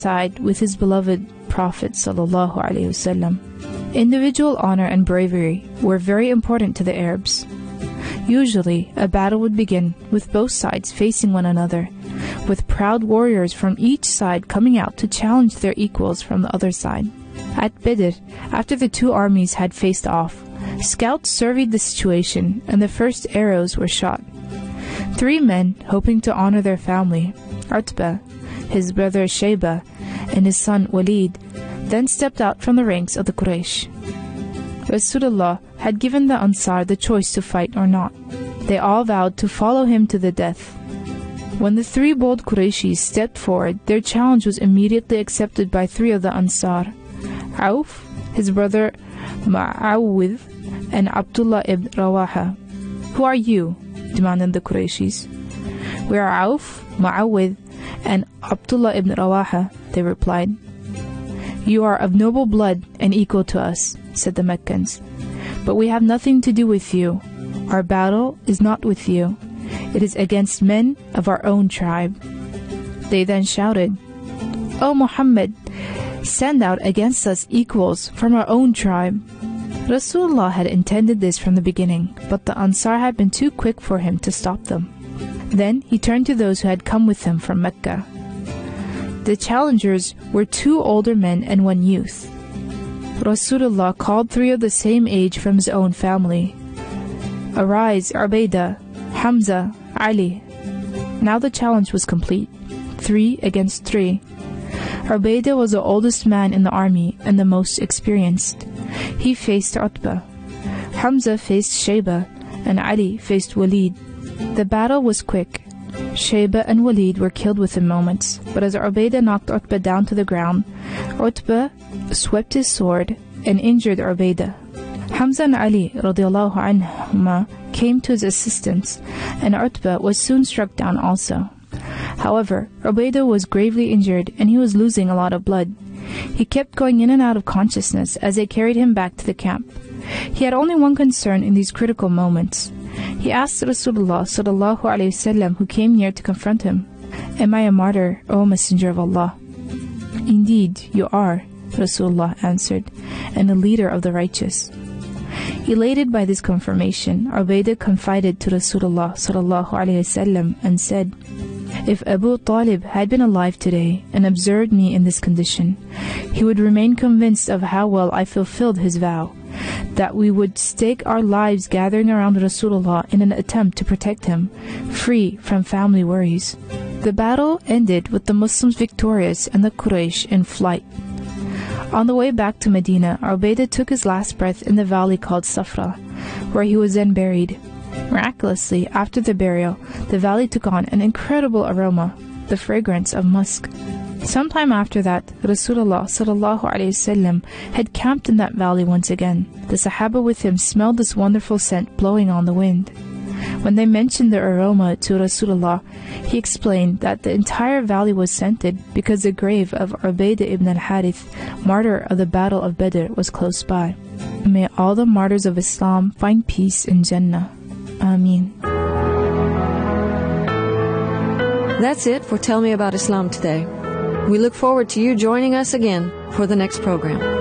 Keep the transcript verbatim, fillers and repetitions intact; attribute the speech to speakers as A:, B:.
A: side with his beloved Prophet sallallahu alaihi wasallam. Individual honor and bravery were very important to the Arabs. Usually, a battle would begin with both sides facing one another, with proud warriors from each side coming out to challenge their equals from the other side. At Badr, after the two armies had faced off, scouts surveyed the situation and the first arrows were shot. Three men, hoping to honor their family, Utbah, his brother Shayba, and his son Walid, then stepped out from the ranks of the Quraysh. Rasulullah had given the Ansar the choice to fight or not. They all vowed to follow him to the death. When the three bold Qurayshis stepped forward, their challenge was immediately accepted by three of the Ansar: Auf, his brother Mu'awwidh, and Abdullah ibn Rawaha. "Who are you?" demanded the Qurayshis. "We are Auf, Mu'awwidh, and Abdullah ibn Rawaha," they replied. "You are of noble blood and equal to us," said the Meccans, "but we have nothing to do with you. Our battle is not with you. It is against men of our own tribe." They then shouted, "O Muhammad, send out against us equals from our own tribe." Rasulullah had intended this from the beginning, but the Ansar had been too quick for him to stop them. Then he turned to those who had come with him from Mecca. The challengers were two older men and one youth. Rasulullah called three of the same age from his own family. "Arise, Ubaidah, Hamza, Ali." Now the challenge was complete, three against three. Ubaidah was the oldest man in the army and the most experienced. He faced Utbah. Hamza faced Shayba, and Ali faced Walid. The battle was quick. Shayba and Walid were killed within moments, but as Ubaidah knocked Utbah down to the ground, Utbah swept his sword and injured Ubaidah. Hamza and Ali radiallahu anhuma came to his assistance, and Utbah was soon struck down also. However, Ubaidah was gravely injured and he was losing a lot of blood. He kept going in and out of consciousness as they carried him back to the camp. He had only one concern in these critical moments. He asked Rasulullah sallallahu alaihi wasallam, who came near to confront him, "Am I a martyr, O Messenger of Allah?" "Indeed, you are," Rasulullah answered, "and a leader of the righteous." Elated by this confirmation, Ubaidah confided to Rasulullah sallallahu alaihi wasallam and said, "If Abu Talib had been alive today and observed me in this condition, he would remain convinced of how well I fulfilled his vow, that we would stake our lives gathering around Rasulullah in an attempt to protect him, free from family worries." The battle ended with the Muslims victorious and the Quraysh in flight. On the way back to Medina, Ubaidah took his last breath in the valley called Safra, where he was then buried. Miraculously, after the burial, the valley took on an incredible aroma, the fragrance of musk. Sometime after that, Rasulullah sallallahu alaihi wasallam had camped in that valley once again. The Sahaba with him smelled this wonderful scent blowing on the wind. When they mentioned the aroma to Rasulullah, he explained that the entire valley was scented because the grave of Ubaidah ibn al-Harith, martyr of the Battle of Badr, was close by. May all the martyrs of Islam find peace in Jannah. Ameen.
B: That's it for Tell Me About Islam today. We look forward to you joining us again for the next program.